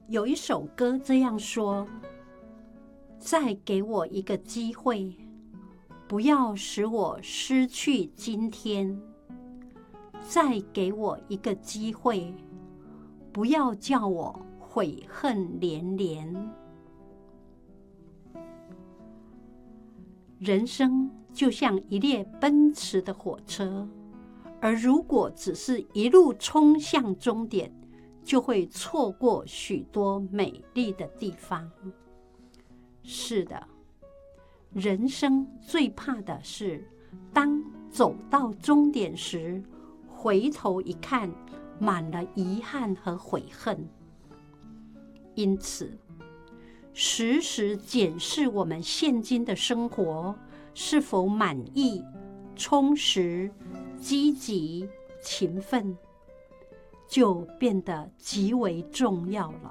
有一首歌这样说：再给我一个机会，不要使我失去今天。再给我一个机会，不要叫我悔恨连连。人生就像一列奔驰的火车，而如果只是一路冲向终点，就会错过许多美丽的地方。是的，人生最怕的是，当走到终点时，回头一看，满了遗憾和悔恨。因此，时时检视我们现今的生活是否满意、充实、积极、勤奋，就变得极为重要了。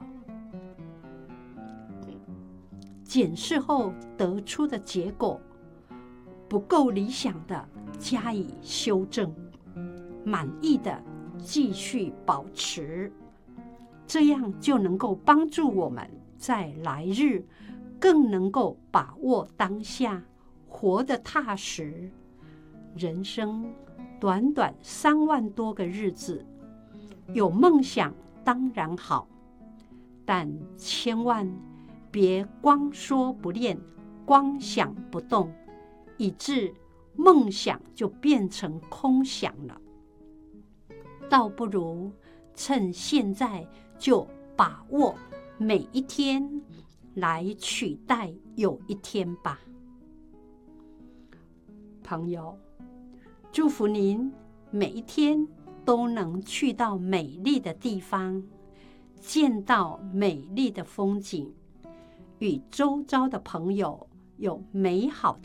检视后得出的结果不够理想的，加以修正；满意的继续保持，这样就能够帮助我们在来日更能够把握当下，活得踏实。人生短短3万多个日子，有梦想当然好，但千万别光说不练，光想不动，以致梦想就变成空想了。倒不如趁现在就把握每一天，来取代有一天吧。朋友，祝福您每一天都能去到美丽的地方，见到美丽的风景，与周遭的朋友有美好